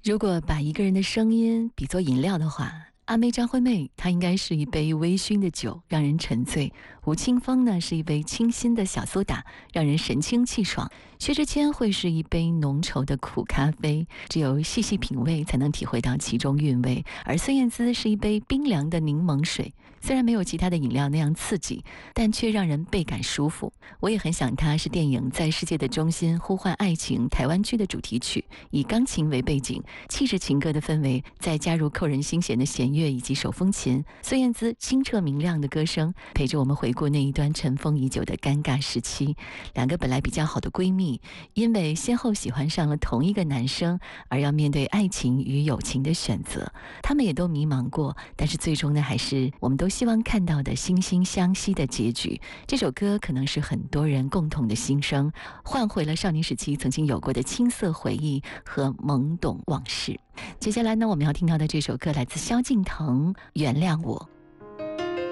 如果把一个人的声音比作饮料的话，阿妹张惠妹她应该是一杯微醺的酒，让人沉醉；吴青峰呢是一杯清新的小苏打，让人神清气爽；薛之谦会是一杯浓稠的苦咖啡，只有细细品味才能体会到其中韵味；而孙燕姿是一杯冰凉的柠檬水，虽然没有其他的饮料那样刺激，但却让人倍感舒服。我也很想她是电影《在世界的中心呼唤爱情》台湾区的主题曲，以钢琴为背景，气质情歌的氛围，再加入扣人心弦的弦乐以及手风琴，孙燕姿清澈明亮的歌声陪着我们回顾那一段尘封已久的尴尬时期。两个本来比较好的闺蜜，因为先后喜欢上了同一个男生，而要面对爱情与友情的选择。她们也都迷茫过，但是最终呢，还是我们都希望看到的惺惺相惜的结局。这首歌可能是很多人共同的心声，唤回了少年时期曾经有过的青涩回忆和懵懂往事。接下来呢，我们要听到的这首歌来自萧敬腾，《原谅我》。